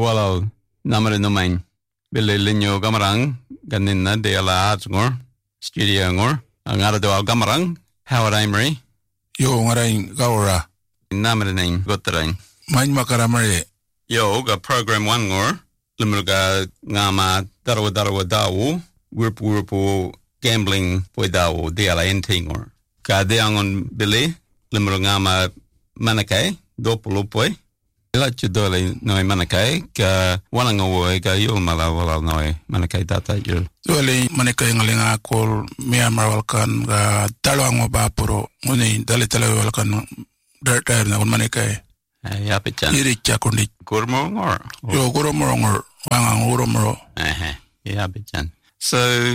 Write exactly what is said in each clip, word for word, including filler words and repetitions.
wala namre no main. Bele linyo gamarang ganin na de ala ngor studio ngor angara do gamarang how I mari. Yo ngarai gaura. Namre nang gotrain. Main makaramare. Yo ga program one ngor limurga ngama darwa darwa dawu wirp wirpu gambling poidawu de ala entingor. Ka de angon bele limurga ngama manakai dopolo poi. La chudole noi manakai ka walang oe ka yul mala wala noi manakai tata yul. Dole manakai ngalinga kol mia marwalkan ga talwang mabapuro nguni dale talawalkan dar dar na manakai. Ya pechan. Iri chakundi. Kurmo ngor. Yo kurmo ngor. Wangang uromro. Eh ya pechan. So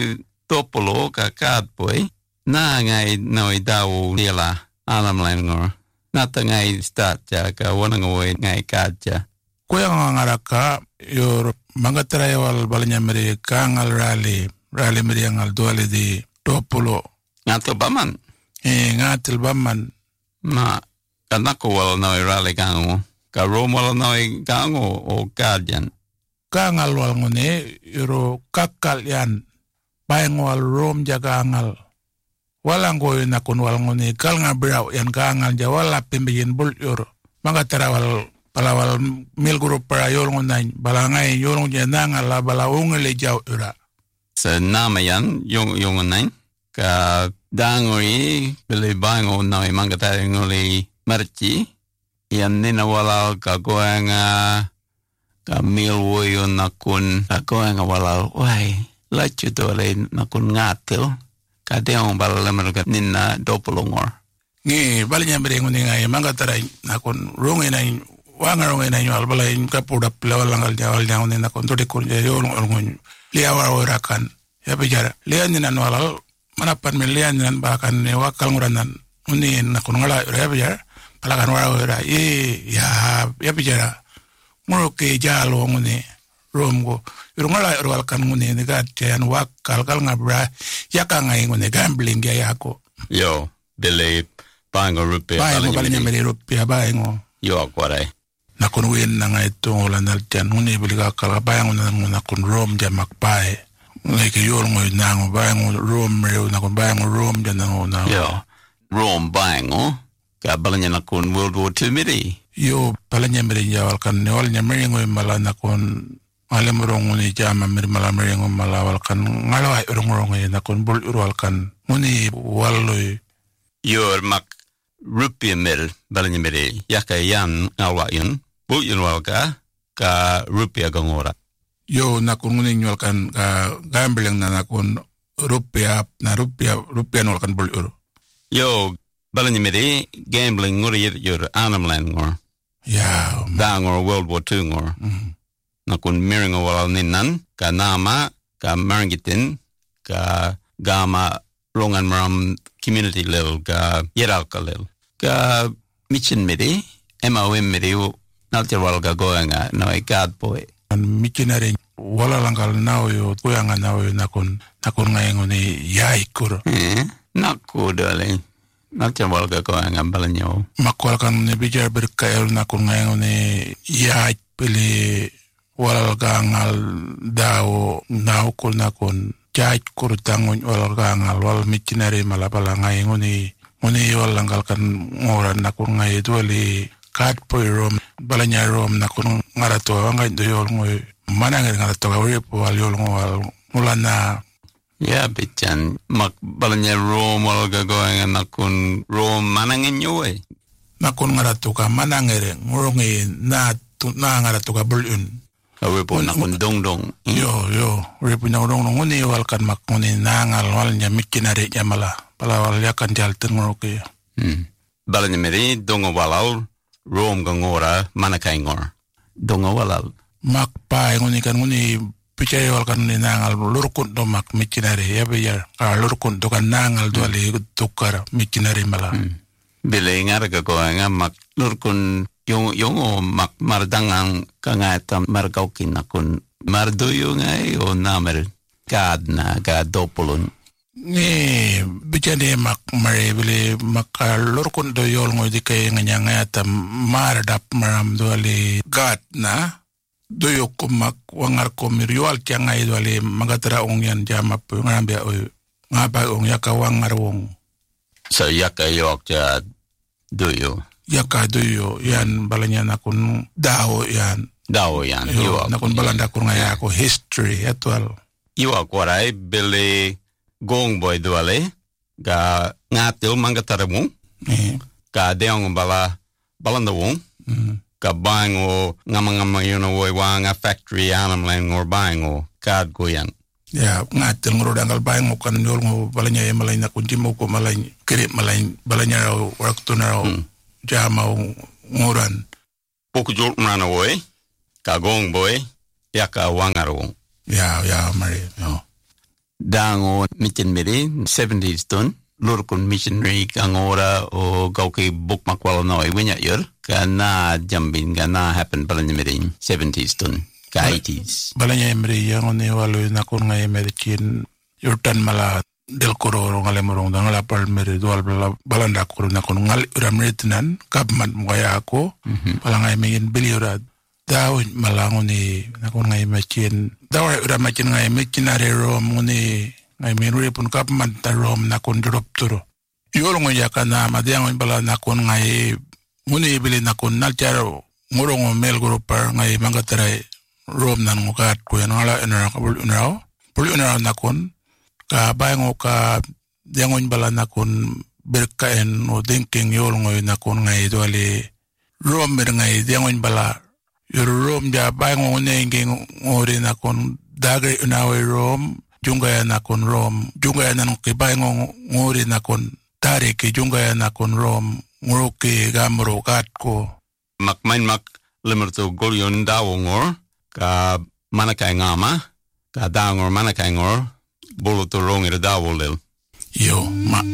topolo ka kad boy na ngai noi dawo dela alam lain ngor. Nata ngai start ja ka wanang oe ngai kad ja. Koyang ngaraka yor mangatray wal balanya meri kangal rally rally meri ngal duale di topolo. Ngato baman. Eh ngatil baman. Ma kanako wala noi rally kango. Ka rom wala noi kango o kadjan. Kangal wal ngone yoro kakal yan. Bayang wal rom jaga angal. Walang goy na kun wal ngone kal nga braw yan kangal ja wala pimbiyin bul yoro. Mangatray wal palawal mil group para yol ngonay balangay yol ngonay nangal la balawong le jaw ura. Sa nama yan yung yung ngonay ka dangori bili bango na mangatay ngoli marchi yan nina wala ka goanga ka milwo yon na kun ka goanga wala wai lachu dole na kun ngatil ka deong balalamar ka nina dopolongor. Ngi balinya bereng ngonay mangatay na kun rongay na wangarong ina nyal balay kapuda plawalangal jawal jawon na kontrode kurja yolong olngon liya wara kan ya bijara liya ni nan walal manapan men liya nan bakan ne wakal nguranan uni na kun ngala ya bijara palakan wara wara e ya ya bijara muro ke jalo ngone romgo yoro ngala wal kan ngone ne gat yan wakal kal ngabra ya ka ngai ngone gambling ya yako yo bele bango rupe bango balinya mere rupe bango yo kwarai na kun wen na ngai to la nal tan huni biliga kala bayang na na kun rom ja makpai ngai ke yol ngoi na ngo bayang rom reu na kun bayang rom ja na ngo na yo rom bayang o ka balanya na kun world war two midi yo balanya meri ja wal kan ne wal nya meri ngoi mala na kun alam rong ni jama meri mala meri ngom mala wal kan ngalo ay rong rong na kun bul wal kan huni walloy yo mak rupiah mil balanya meri yaka yan ngawa yun bu yun walka ka rupiah gangora yo na kun nguni nyol kan ka gambling na na kun rupiah na rupiah rupiah nol kan bul euro yo balanya meri gambling ngori yor anamlan ngor ya da ngor world war two ngor na kun miring wala ninan ka nama ka marangitin ka gama rongan maram community level ka yeralka level ka michin meri M O M meri naltir walga goanga no I god boy an michinare wala langal nawo yo goanga nawo yo nakon nakon ngayengo ni yai kur eh nakko dale naltir walga goanga balanyo makwal kan ne bijar berkael nakon ngayengo ni yai pele wala gangal dawo nawo kul nakon jaj kur tangon wala gangal wal michinare malapala ngayengo ni ngoni wala langal kan ngora nakon ngaye dole kat poi rom balanya rom na kun ngarato nga do yol ngoy manang ngarato ga wori po wal yol ngwal mulana ya bichan mak balanya rom wal ga goanga na kun rom manang nyoy na kun ngarato ka manang ere ngorongi na tu na ngarato ka bulun awe po na kun dong dong yo yo wori po na dong dong ngoni wal kan mak ngoni nangal wal nya mikinare jamala pala wal yakan jal ten ngoroke hmm balanya meri dongo walal Rom gangora manakai ngor dongo walal mak pa ngoni kan ngoni pichay wal kan ni nangal lurkun do mak michinare ya biya ka lurkun do kan nangal do ali tukar michinare mala bile ngar ga ko nga mak lurkun yung yung o mak mardangang kangata margaukin nakun marduyo ngai o namer kad na ga dopolun ni bijane mak mare bile mak lorkon do yol ngoy di kay nga nga ta mar dap maram do ali gat na doyo kumak wangar komir yual kiang ay dwale magatara ong yan jama po ngambia oy ngaba ong yaka wangar wong. So yaka yok ja doyo. Yaka doyo yan balanya nakun dao yan. Dao yan. Yo nakun balanda kun ngaya ako history atwal. Iwa kwarai bele gong boy dwale ga ngatil mangatara wong. Eh. Ka deong bala balanda wong. Mm. Ka buying o ngama-ngama yun o wang a factory anam lang or buying o kad ko yan. Ya, ngatil ngoro dangal buying o kan yol ngo balanya yung malay na kunji mo ko malay kirip malay balanya raw wakto na raw jama o ngoran. Poku jol mrana woy, ka gong boy, yaka wangaro. Ya, ya, mari, yo. Dango mitin miri, seventies ton, lurkun missionary kangora o gauki buk makwala noy winya yer. Kana jambin kana happen balanya mirin seventies ton ka eighties balanya emri yang oni walu nakon ngai medicine yurtan mala del kororo ngale morong ngala pal meri dual balanda koro nakon ngal uramretnan kabman moya ako balanga meyin biliura daw malangoni nakon ngai medicine daw uramachin ngai medicine are rom ngoni ngai menure pun kabman tarom nakon drop turo yoro ngoya kana madiang bala nakon ngai muni ibili nakon nalcharo ngorong mel goro par ngai mangatara rom nan ngokat ko yan ala enara kabul enara pul enara nakon ka bayango ka diangon bala nakon berkaen o thinking yol ngoy nakon ngai dole rom mer ngai diangon bala yor rom ja bayango ne ngi ngori nakon dagre enawe rom junga nakon rom junga nan ke bayango ngori nakon tare ke junga nakon rom nguruki gamro kat ko. Mak main mak limerto golyon dawongor ka manakai ngama ka dawongor manakai ngor bolo to rong ira dawolel. Yo, ma